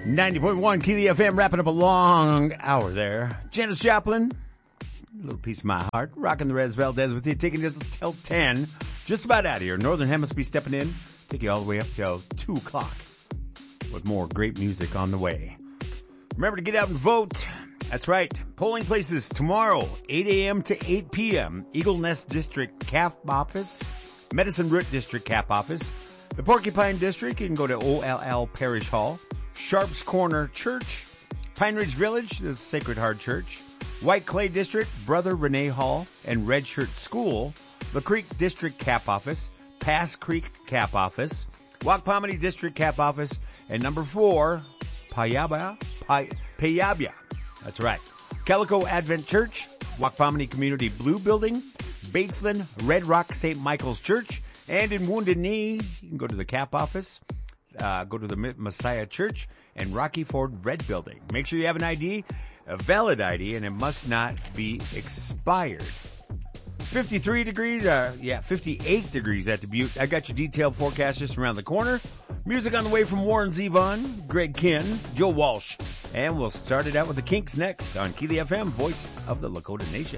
90.1 Keely FM, wrapping up a long hour there. Janis Joplin, a little piece of my heart. Rocking the Rez Valdez with you, taking you till 10. Just about out of here. Northern Hemisphere stepping in. Take you all the way up till 2 o'clock with more great music on the way. Remember to get out and vote. That's right. Polling places tomorrow, 8 a.m. to 8 p.m. Eagle Nest District CAP office, Medicine Root District CAP office, the Porcupine District, you can go to OLL Parish Hall, Sharps Corner Church, Pine Ridge Village, the Sacred Heart Church, White Clay District, Brother Renee Hall, and Red Shirt School, the Creek District CAP office, Pass Creek CAP office, Wackpomedy District CAP office, and number 4, Payabia. That's right. Calico Advent Church, Wackpomedy Community Blue Building, Batesland Red Rock St. Michael's Church, and in Wounded Knee, you can go to the CAP office, go to the Messiah Church, and Rocky Ford Red Building. Make sure you have an ID, a valid ID, and it must not be expired. 53 degrees, 58 degrees at Dubuque. I got your detailed forecast just around the corner. Music on the way from Warren Zevon, Greg Kinn, Joe Walsh. And we'll start it out with the Kinks next on Keely FM, Voice of the Lakota Nation.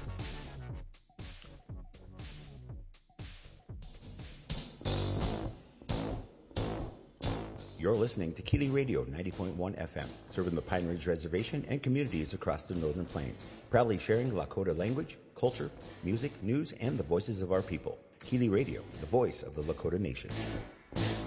You're listening to Keely Radio 90.1 FM, serving the Pine Ridge Reservation and communities across the Northern Plains. Proudly sharing Lakota language, culture, music, news, and the voices of our people. Keely Radio, the voice of the Lakota Nation.